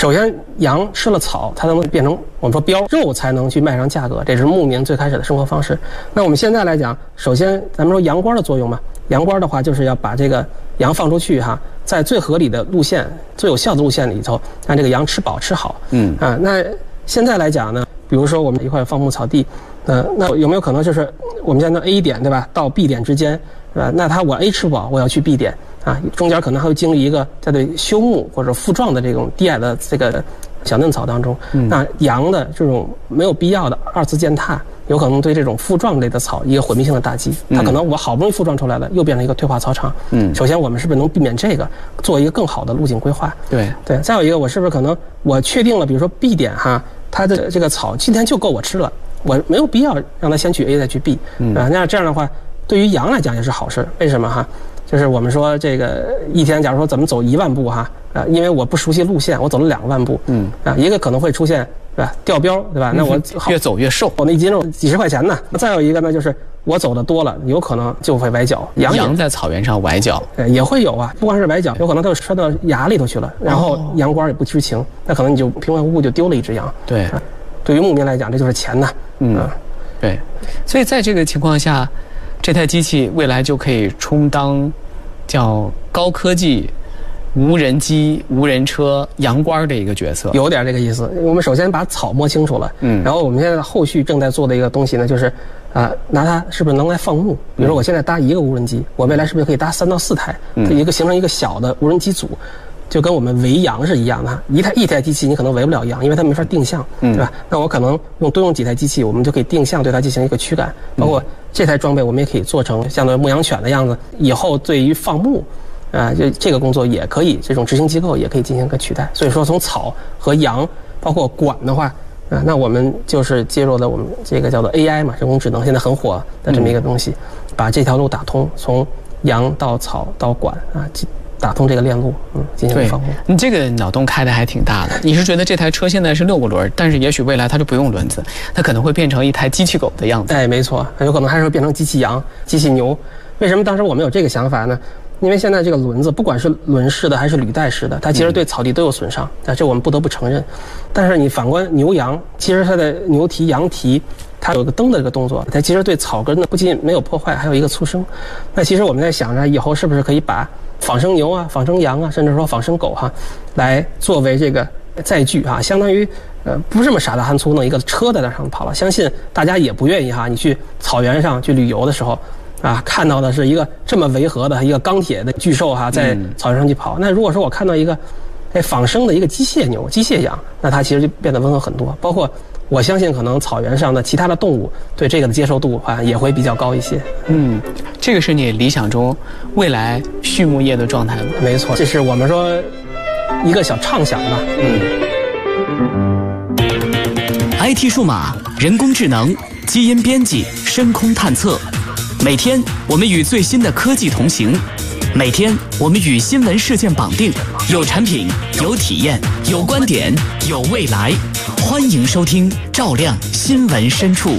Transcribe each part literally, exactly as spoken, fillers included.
首先羊吃了草，它能变成我们说膘肉，才能去卖上价格，这是牧民最开始的生活方式。那我们现在来讲，首先咱们说羊倌的作用嘛，羊倌的话就是要把这个羊放出去哈，在最合理的路线、最有效的路线里头，让这个羊吃饱吃好。嗯啊，那现在来讲呢，比如说我们一块放牧草地，呃，那有没有可能就是我们现在 A 点对吧，到 B 点之间，呃，那它我 A 吃不饱，我要去 B 点啊，中间可能还会经历一个在对休牧或者复壮的这种低矮的这个小嫩草当中，嗯、那羊的这种没有必要的二次践踏，有可能对这种复壮类的草一个毁灭性的打击。它可能我好不容易复壮出来了，又变成一个退化草场。嗯，首先我们是不是能避免这个，做一个更好的路径规划？对对，再有一个，我是不是可能我确定了，比如说 B 点哈，它的这个草今天就够我吃了，我没有必要让它先去 A 再去 B。嗯，啊，那这样的话，对于羊来讲也是好事。为什么哈？就是我们说这个一天，假如说怎么走一万步哈，啊，因为我不熟悉路线，我走了两万步，嗯，啊，一个可能会出现对吧掉膘对吧？那我越走越瘦， 我那一斤肉几十块钱呢。再有一个呢，就是我走的多了，有可能就会崴脚。 羊羊在草原上崴脚， 呃，也会有啊，不光是崴脚，有可能它摔到牙里头去了，然后羊倌也不知情，那可能你就平白无故就丢了一只羊。 对， 啊，对于牧民来讲，这就是钱呐。嗯，啊， 对，所以在这个情况下，这台机器未来就可以充当叫高科技无人机、无人车、羊倌的一个角色， 有点这个意思。我们首先把草摸清楚了，嗯，然后我们现在后续正在做的一个东西呢，就是，啊、呃，拿它是不是能来放牧？比如说我现在搭一个无人机，我未来是不是可以搭三到四台，嗯，一个形成一个小的无人机组，就跟我们围羊是一样的。一台一台机器你可能围不了羊，因为它没法定向，对吧？那我可能用多用几台机器，我们就可以定向对它进行一个驱赶，包括这台装备我们也可以做成像对牧羊犬的样子，以后对于放牧。啊，就这个工作也可以，这种执行机构也可以进行一个取代。所以说，从草和羊，包括管的话，啊，那我们就是接入了我们这个叫做 A I 嘛，人工智能现在很火的这么一个东西，嗯、把这条路打通，从羊到草到管啊，打通这个链路，嗯，进行放牧。 你这个脑洞开的还挺大的。你是觉得这台车现在是六个轮，但是也许未来它就不用轮子，它可能会变成一台机器狗的样子。 哎，没错，有可能还是会变成机器羊、机器牛。为什么当时我们有这个想法呢？因为现在这个轮子，不管是轮式的还是履带式的，它其实对草地都有损伤，啊，这我们不得不承认。但是你反观牛羊，其实它的牛蹄、羊蹄，它有个蹬的这个动作，它其实对草根呢不仅没有破坏，还有一个促生。那其实我们在想着以后是不是可以把仿生牛啊、仿生羊啊，甚至说仿生狗哈、啊，来作为这个载具啊，相当于呃不是这么傻大憨粗弄一个车在那上跑了。相信大家也不愿意哈，你去草原上去旅游的时候。啊，看到的是一个这么违和的一个钢铁的巨兽哈，在草原上去跑。嗯、那如果说我看到一个，哎，仿生的一个机械牛、机械羊，那它其实就变得温和很多。包括我相信，可能草原上的其他的动物对这个的接受度啊也会比较高一些。 嗯，这个是你理想中未来畜牧业的状态吗？ 没错，这是我们说一个小畅想吧。 嗯。I T 数码、人工智能、基因编辑、深空探测。每天我们与最新的科技同行，每天我们与新闻事件绑定，有产品，有体验，有观点，有未来。欢迎收听《照亮新闻深处》。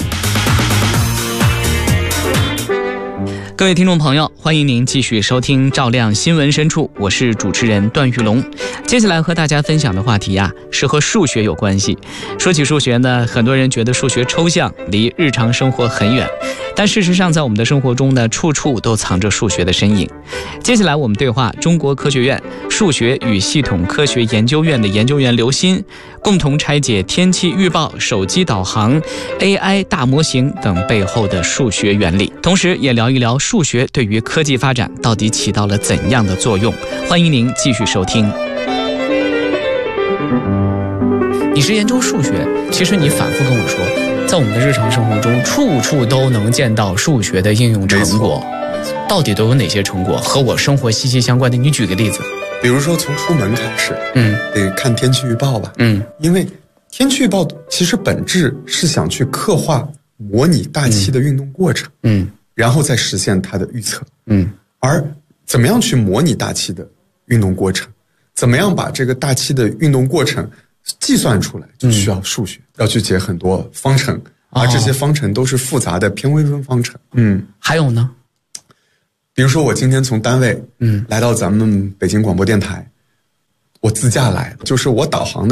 各位听众朋友，欢迎您继续收听《照亮新闻深处》，我是主持人段玉龙。接下来和大家分享的话题啊，是和数学有关系。说起数学呢，很多人觉得数学抽象，离日常生活很远。但事实上，在我们的生活中呢，处处都藏着数学的身影。接下来我们对话中国科学院数学与系统科学研究院的研究员刘鑫，共同拆解天气预报、手机导航、A I 大模型等背后的数学原理，同时也聊一聊数学对于科技发展到底起到了怎样的作用。欢迎您继续收听。你是研究数学，其实你反复跟我说，在我们的日常生活中，处处都能见到数学的应用成果。到底都有哪些成果和我生活息息相关的？你举个例子。 比如说从出门开始，嗯，得看天气预报吧， 嗯， 因为天气预报其实本质是想去刻画、模拟大气的运动过程，嗯，然后再实现它的预测，嗯，而怎么样去模拟大气的运动过程，怎么样把这个大气的运动过程计算出来，就需要数学，嗯、要去解很多方程，而这些方程都是复杂的偏微分方程，嗯， 还有呢？ 比如说我今天从单位嗯来到咱们北京广播电台，我自驾来的，就是我导航的